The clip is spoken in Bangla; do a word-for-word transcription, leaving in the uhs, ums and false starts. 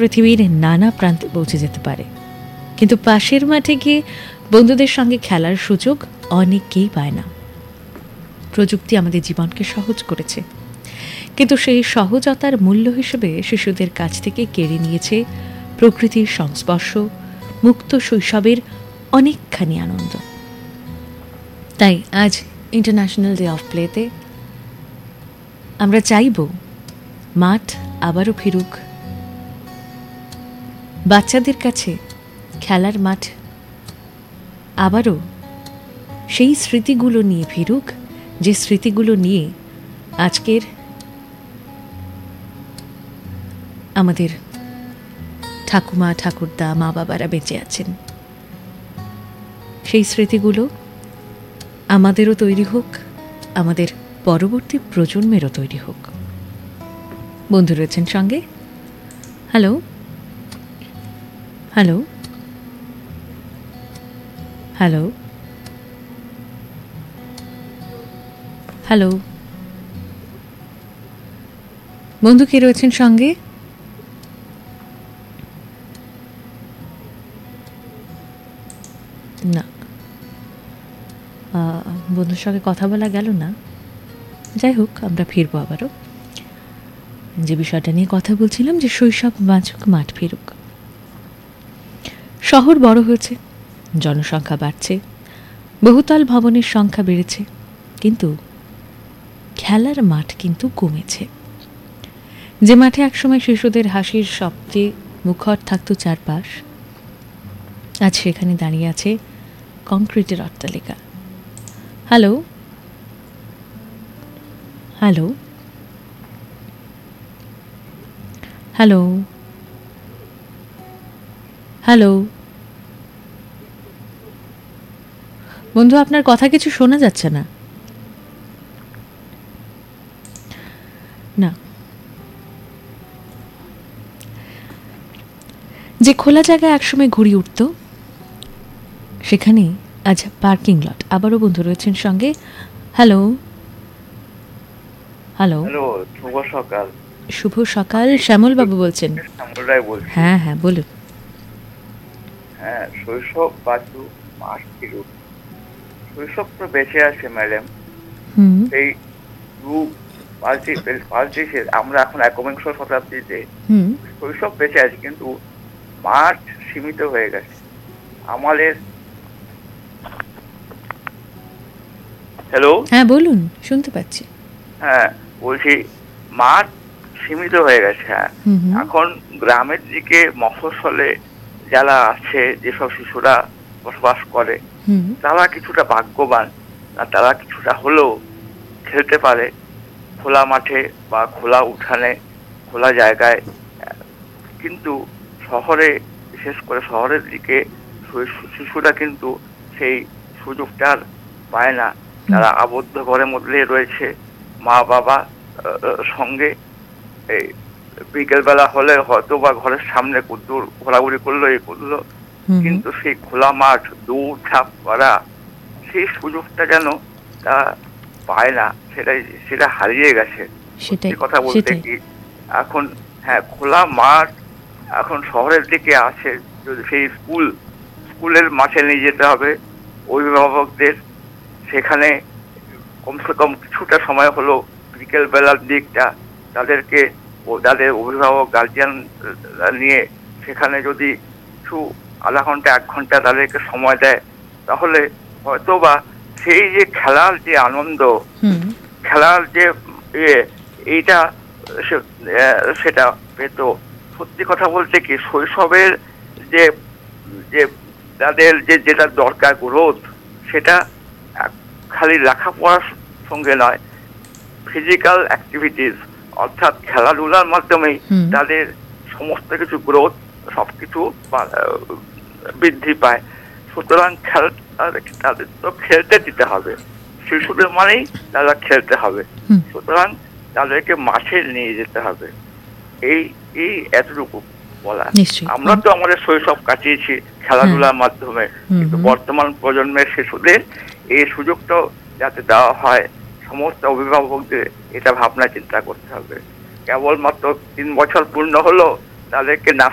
পৃথিবীর নানা প্রান্তে পৌঁছে যেতে পারে, কিন্তু পাশের মাঠে গিয়ে বন্ধুদের সঙ্গে খেলার সুযোগ অনেকেই পায় না। প্রযুক্তি আমাদের জীবনকে সহজ করেছে, কিন্তু সেই সহজতার মূল্য হিসেবে শিশুদের কাছ থেকে কেড়ে নিয়েছে প্রকৃতির সংস্পর্শ, মুক্ত শৈশবের অনেকখানি আনন্দ। তাই আজ ইন্টারন্যাশনাল ডে অফ প্লেতে আমরা চাইব মাঠ আবারও ফিরুক, বাচ্চাদের কাছে খেলার মাঠ আবারও সেই স্মৃতিগুলো নিয়ে ফিরুক, যে স্মৃতিগুলো নিয়ে আজকের আমাদের ঠাকুমা ঠাকুরদা মা বাবারা বেঁচে আছেন। সেই স্মৃতিগুলো আমাদেরও তৈরি হোক, আমাদের পরবর্তী প্রজন্মেরও তৈরি হোক। বন্ধু রয়েছেন সঙ্গে। হ্যালো হ্যালো হ্যালো হ্যালো বন্ধু কে রয়েছেন সঙ্গে? না, বন্ধুর সঙ্গে কথা বলা গেল না। যাই হোক, আমরা ফিরবো আবারও। যে বিষয়টা নিয়ে কথা বলছিলাম, যে শৈশব বাঁচুক, মাঠ ফিরুক। শহর বড় হয়েছে, জনসংখ্যা বাড়ছে, বহুতল ভবনের সংখ্যা বেড়েছে, কিন্তু খেলার মাঠ কিন্তু কমেছে। যে মাঠে একসময় শিশুদের হাসির শব্দে মুখর থাকত চারপাশ, আজ সেখানে দাঁড়িয়ে আছে কংক্রিটের অট্টালিকা। হ্যালো হ্যালো হ্যালো হ্যালো বন্ধু, আপনার কথা কিছু শোনা যাচ্ছে না। না, যে খোলা জায়গায় একসময় ঘুড়ি উঠত, সেখানে আজ পার্কিং লট। আবারও বন্ধু রয়েছেন সঙ্গে। হ্যালো হ্যালো হ্যালো শুভ সকাল। শুভ সকাল। শ্যামল বাবু বলছেন? শ্যামল রায় বলছি। হ্যাঁ হ্যাঁ বলুন। হ্যাঁ, শৈশব বাঁচু, মাঠ ফিরুক। শৈশব তো বেঁচে আছে ম্যাডাম। হুম এই যুগ পাল্টে পাল্টেছে। আমরা এখন একবিংশ শতাব্দীতে হুম শৈশব বেঁচে আছে, কিন্তু মাঠ সীমিত হয়ে গেছে আমাদের। হ্যালো, হ্যাঁ বলুন, শুনতে পাচ্ছি। হ্যাঁ বলছি, মাঠ সীমিত হয়ে গেছে। হ্যাঁ, হুম হুম এখন গ্রামের দিকে মফস্বলে যারা আছে, যেসব শিশুরা বসবাস করে, হুম তারা কিছুটা ভাগ্যবান, আর তারা কিছুটা হলেও খেলতে পারে খোলা মাঠে বা খোলা উঠানে, খোলা জায়গায়। কিন্তু শহরে, বিশেষ করে শহরের দিকে শিশুরা কিন্তু সেই সুযোগটা আর পায় না। তারা আবদ্ধ ঘরের মধ্যে রয়েছে, মা বাবা সঙ্গে। এই বিকেলবেলা হলে হয়তো বা ঘরের সামনে কুদ্দুর ঘোরাঘুরি করলো, এই করলো, কিন্তু সেই খোলা মাঠ দৌড় ঝাঁপ করা, সেই সুযোগটা যেন তা পায় না। সেটাই সেটা হারিয়ে গেছে। সেটাই কথা বলতে কি, এখন হ্যাঁ খোলা মাঠ এখন শহরের দিকে আছে। যদি সেই স্কুল স্কুলের মাঠে নিয়ে যেতে হবে অভিভাবকদের, সেখানে কমসে কম কিছুটা সময় হলো বিকেল বেলার দিকটা তাদেরকে, তাদের অভিভাবক গার্জিয়ান নিয়ে সেখানে যদি কিছু আধা ঘন্টা এক ঘন্টা তাদেরকে সময় দেয়, তাহলে হয়তো বা সেই যে খেলার যে আনন্দ, খেলার যে ইয়ে, এইটা সেটা পেত। সত্যি কথা বলতে কি, শৈশবের যে যে তাদের যে যেটা দরকার গ্রোথ, সেটা খালি লেখাপড়ার সঙ্গে নয়, ফিজিক্যাল অ্যাক্টিভিটিস অর্থাৎ খেলাধুলার মাধ্যমেই তাদের সমস্ত কিছু গ্রোথ সবকিছু বৃদ্ধি পায়। সুতরাং খেলা তাদের তো খেলতে দিতে হবে, শিশুদের মানেই তারা খেলতে হবে। সুতরাং তাদেরকে মাঠে নিয়ে যেতে হবে। এই এই এতটুকু বলা। আমরা তো আমাদের শৈশব কাটিয়েছি খেলাধুলার মাধ্যমে, কিন্তু বর্তমান প্রজন্মের শিশুদের এই সুযোগটা যাতে দেওয়া হয়, সমস্ত অভিভাবকদের এটা ভাবনা চিন্তা করতে হবে। কেবলমাত্র তিন বছর পূর্ণ হলো, তাদেরকে না